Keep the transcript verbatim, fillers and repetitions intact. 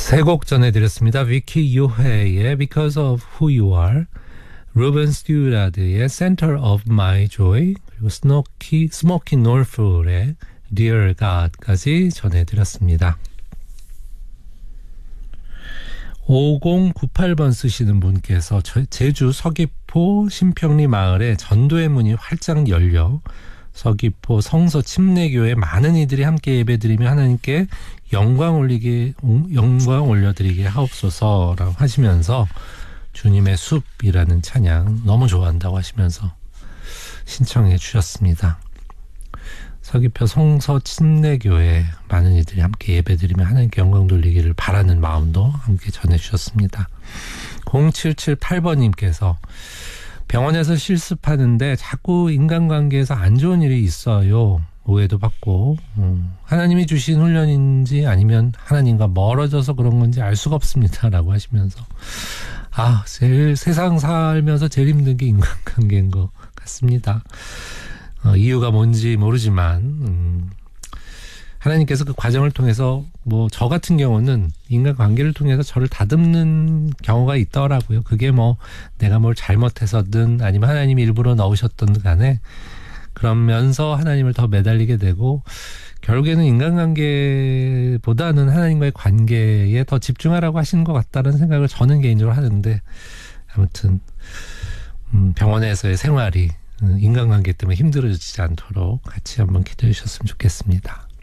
세 곡 전해드렸습니다. 위키 유해의 Because of Who You Are, 루벤 스튜라드의 Center of My Joy, 그리고 스모키, 스모키 노르풀의 Dear God까지 전해드렸습니다. 오공구팔 번 쓰시는 분께서 제주 서귀포 신평리 마을에 전도의 문이 활짝 열려 서귀포 성서 침례교회 많은 이들이 함께 예배드리며 하나님께 영광 올리게 영광 올려드리게 하옵소서라고 하시면서 주님의 숲이라는 찬양 너무 좋아한다고 하시면서 신청해 주셨습니다. 서귀포 성서 침례교회 많은 이들이 함께 예배드리며 하나님께 영광 돌리기를 바라는 마음도 함께 전해주셨습니다. 공칠칠팔 번님께서 병원에서 실습하는데 자꾸 인간관계에서 안 좋은 일이 있어요. 오해도 받고 음, 하나님이 주신 훈련인지 아니면 하나님과 멀어져서 그런 건지 알 수가 없습니다 라고 하시면서 아, 제일 세상 살면서 제일 힘든 게 인간관계인 것 같습니다. 어, 이유가 뭔지 모르지만 음, 하나님께서 그 과정을 통해서 뭐 저 같은 경우는 인간관계를 통해서 저를 다듬는 경우가 있더라고요. 그게 뭐 내가 뭘 잘못해서든 아니면 하나님이 일부러 넣으셨든 간에 그러면서 하나님을 더 매달리게 되고 결국에는 인간관계보다는 하나님과의 관계에 더 집중하라고 하시는 것 같다는 생각을 저는 개인적으로 하는데 아무튼 음, 병원에서의 생활이 인간관계 때문에 힘들어지지 않도록 같이 한번 기도해 주셨으면 좋겠습니다.